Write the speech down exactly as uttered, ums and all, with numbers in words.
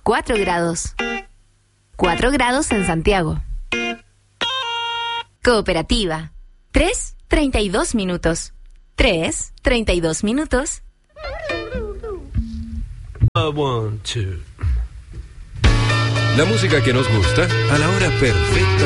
cuatro grados. cuatro grados en Santiago. Cooperativa. tres, treinta y dos minutos. tres, treinta y dos minutos. Uh, one, two. La música que nos gusta a la hora perfecta.